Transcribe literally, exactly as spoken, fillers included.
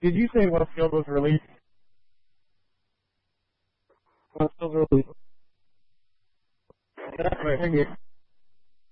Did you say Westfield was released? Westfield released. That's right. Thank you.